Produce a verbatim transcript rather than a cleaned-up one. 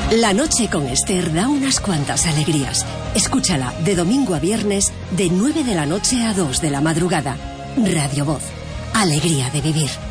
La noche con Esther da unas cuantas alegrías. Escúchala de domingo a viernes de nueve de la noche a dos de la madrugada. Radio Voz. Alegría de vivir.